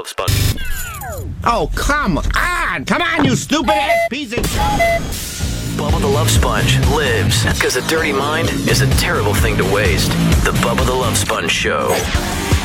Love Sponge. Oh, come on! Come on, you stupid-ass piece of shit! Bubba the Love Sponge lives because a dirty mind is a terrible thing to waste. The Bubba the Love Sponge Show.